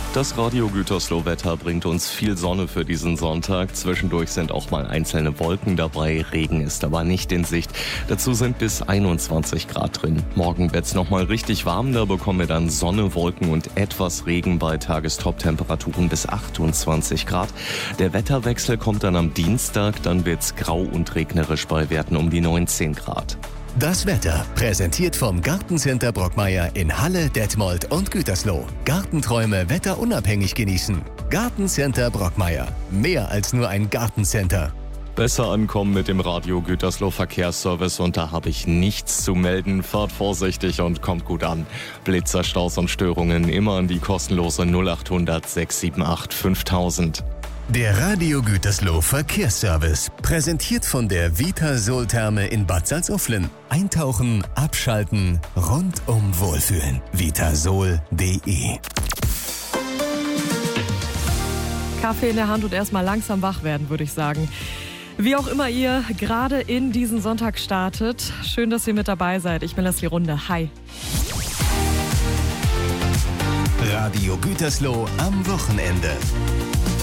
Das Radio Gütersloh-Wetter bringt uns viel Sonne für diesen Sonntag. Zwischendurch sind auch mal einzelne Wolken dabei. Regen ist aber nicht in Sicht. Dazu sind bis 21 Grad drin. Morgen wird's nochmal richtig warm. Da bekommen wir dann Sonne, Wolken und etwas Regen bei Tagestop-Temperaturen bis 28 Grad. Der Wetterwechsel kommt dann am Dienstag. Dann wird's grau und regnerisch bei Werten um die 19 Grad. Das Wetter präsentiert vom Gartencenter Brockmeier in Halle, Detmold und Gütersloh. Gartenträume wetterunabhängig genießen. Gartencenter Brockmeier. Mehr als nur ein Gartencenter. Besser ankommen mit dem Radio Gütersloh Verkehrsservice und da habe ich nichts zu melden. Fahrt vorsichtig und kommt gut an. Blitzer, Staus und Störungen immer an die kostenlose 0800 678 5000. Der Radio Gütersloh Verkehrsservice, präsentiert von der Vitasol-Therme in Bad Salzuflen. Eintauchen, abschalten, rundum wohlfühlen. Vitasol.de. Kaffee in der Hand und erstmal langsam wach werden, würde ich sagen. Wie auch immer ihr gerade in diesen Sonntag startet, schön, dass ihr mit dabei seid. Ich bin Leslie Runde. Hi. Radio Gütersloh am Wochenende.